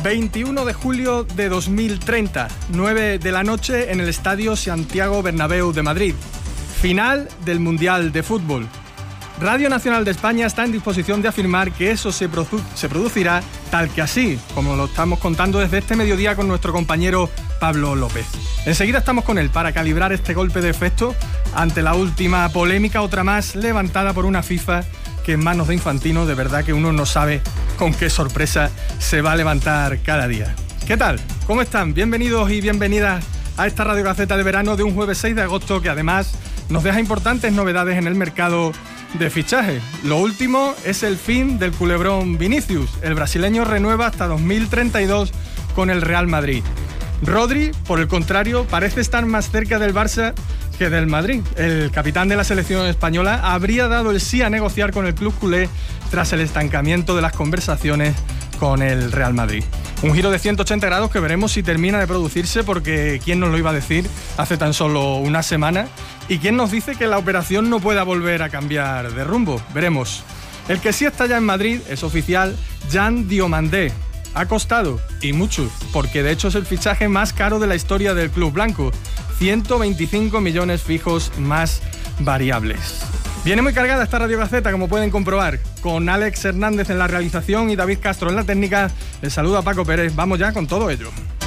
21 de julio de 2030, 9 de la noche en el Estadio Santiago Bernabéu de Madrid. Final del Mundial de Fútbol. Radio Nacional de España está en disposición de afirmar que eso se producirá tal que así, como lo estamos contando desde este mediodía con nuestro compañero Pablo López. Enseguida estamos con él para calibrar este golpe de efecto ante la última polémica, otra más levantada por una FIFA que en manos de Infantino de verdad que uno no sabe con qué sorpresa se va a levantar cada día. ¿Qué tal? ¿Cómo están? Bienvenidos y bienvenidas a esta Radio Gaceta de verano de un jueves 6 de agosto que además nos deja importantes novedades en el mercado de fichaje. Lo último es el fin del culebrón Vinicius. El brasileño renueva hasta 2032 con el Real Madrid. Rodri, por el contrario, parece estar más cerca del Barça que del Madrid. El capitán de la selección española habría dado el sí a negociar con el club culé tras el estancamiento de las conversaciones con el Real Madrid. Un giro de 180 grados que veremos si termina de producirse, porque ¿quién nos lo iba a decir hace tan solo una semana? ¿Y quién nos dice que la operación no pueda volver a cambiar de rumbo? Veremos. El que sí está ya en Madrid es oficial, Jan Diomandé. Ha costado, y mucho, porque de hecho es el fichaje más caro de la historia del club blanco. 125 millones fijos más variables. Viene muy cargada esta Radio Gaceta, como pueden comprobar, con Alex Hernández en la realización y David Castro en la técnica. Les saluda Paco Pérez. Vamos ya con todo ello.